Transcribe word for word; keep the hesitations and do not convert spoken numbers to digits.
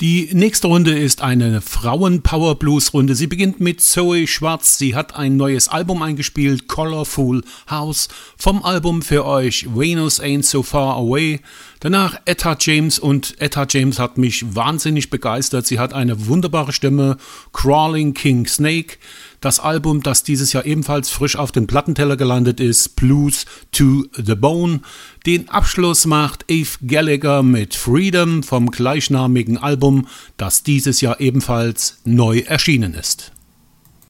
Die nächste Runde ist eine Frauen-Power-Blues-Runde. Sie beginnt mit Zoe Schwarz. Sie hat ein neues Album eingespielt, Colorful House, vom Album für euch Venus Ain't So Far Away. Danach Etta James, und Etta James hat mich wahnsinnig begeistert. Sie hat eine wunderbare Stimme, Crawling King Snake. Das Album, das dieses Jahr ebenfalls frisch auf dem Plattenteller gelandet ist, Blues to the Bone. Den Abschluss macht Eve Gallagher mit Freedom vom gleichnamigen Album, das dieses Jahr ebenfalls neu erschienen ist.